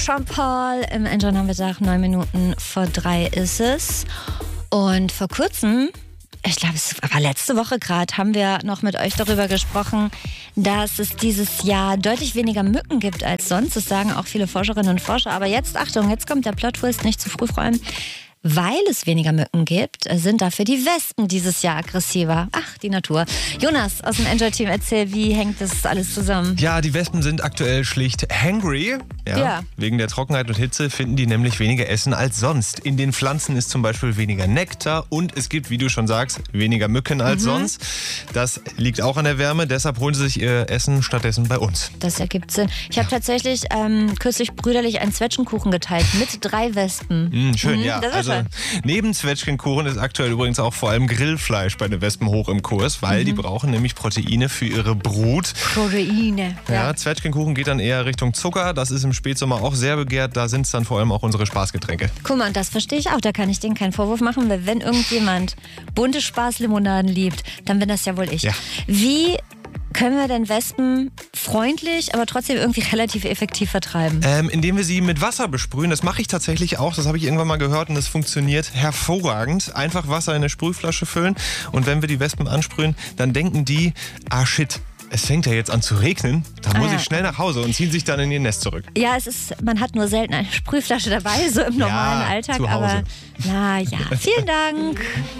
Jean-Paul im Enjoy-Nachmittag, 9 Minuten vor 3 ist es. Und vor kurzem, ich glaube, es war letzte Woche gerade, haben wir noch mit euch darüber gesprochen, dass es dieses Jahr deutlich weniger Mücken gibt als sonst. Das sagen auch viele Forscherinnen und Forscher. Aber jetzt, Achtung, jetzt kommt der Plot-Twist, nicht zu früh freuen. Weil es weniger Mücken gibt, sind dafür die Wespen dieses Jahr aggressiver. Ach, die Natur. Jonas aus dem Enjoy-Team, erzähl, wie hängt das alles zusammen? Ja, die Wespen sind aktuell schlicht hangry. Ja. Wegen der Trockenheit und Hitze finden die nämlich weniger Essen als sonst. In den Pflanzen ist zum Beispiel weniger Nektar und es gibt, wie du schon sagst, weniger Mücken als sonst. Das liegt auch an der Wärme, deshalb holen sie sich ihr Essen stattdessen bei uns. Das ergibt Sinn. Ich habe tatsächlich kürzlich brüderlich einen Zwetschgenkuchen geteilt mit 3 Wespen. Schön, ja. Also neben Zwetschgenkuchen ist aktuell übrigens auch vor allem Grillfleisch bei den Wespen hoch im Kurs, weil die brauchen nämlich Proteine für ihre Brut. Proteine. Ja, Zwetschgenkuchen geht dann eher Richtung Zucker. Das ist im Spätsommer auch sehr begehrt. Da sind es dann vor allem auch unsere Spaßgetränke. Guck mal, und das verstehe ich auch. Da kann ich denen keinen Vorwurf machen, weil wenn irgendjemand bunte Spaßlimonaden liebt, dann bin das ja wohl ich. Ja. Wie können wir denn Wespen freundlich, aber trotzdem irgendwie relativ effektiv vertreiben? Indem wir sie mit Wasser besprühen. Das mache ich tatsächlich auch. Das habe ich irgendwann mal gehört und das funktioniert hervorragend. Einfach Wasser in eine Sprühflasche füllen und wenn wir die Wespen ansprühen, dann denken die, shit, es fängt ja jetzt an zu regnen. Da muss ich schnell nach Hause und ziehen sich dann in ihr Nest zurück. Ja, man hat nur selten eine Sprühflasche dabei, so im normalen Alltag. zu Hause. Aber na ja, vielen Dank.